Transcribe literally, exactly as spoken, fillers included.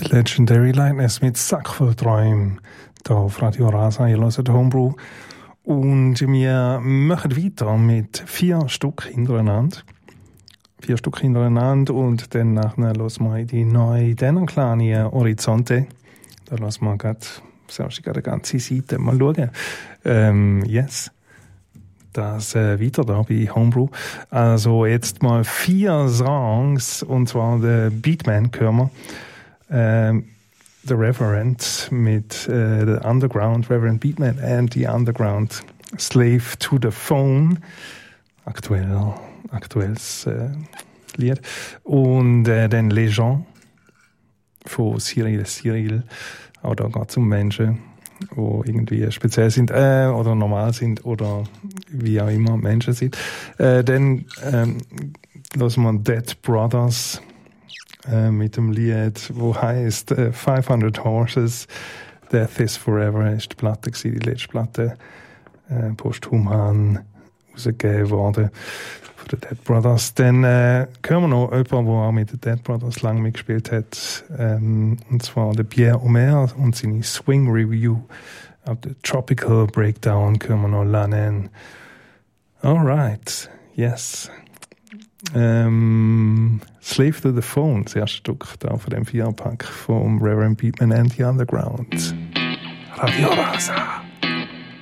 Legendary Lightness mit Sack voll Träumen hier auf Radio Rasa, ihr hört Homebrew. Und wir machen weiter mit vier Stück hintereinander. Vier Stück hintereinander und dann nachher hören wir die neue Dennerklanie Horizonte. Da hören wir gerade, selbst gerade die ganze Seite mal schauen. Ähm, yes. Das äh, weiter da bei Homebrew. Also jetzt mal vier Songs, und zwar der Beatman hören wir. Ähm, The Reverend mit äh, The Underground, Reverend Beatman and The Underground, Slave to the Phone, aktuell, aktuelles äh, Lied. Und äh, dann Les Gens von Cyril Cyril, auch da geht es um Menschen, die irgendwie speziell sind äh, oder normal sind oder wie auch immer Menschen sind. Äh, dann ähm, lassen wir Dead Brothers äh, mit dem Lied, wo heißt äh, fünfhundert Horses, Death is Forever, ist die Platte gewesen, die letzte Platte, äh, posthum rausgegeben worden von den Dead Brothers. Dann äh, hören wir noch jemanden, der auch mit den Dead Brothers lange mitgespielt hat, ähm, und zwar der Pierre Omer und seine Swing Review auf der Tropical Breakdown hören wir noch Lanen. Alright, yes. Ähm, Slave to the Phone, das erste Stück da von dem Vierpack vom Reverend Beatman and the Underground. Radio Rasa.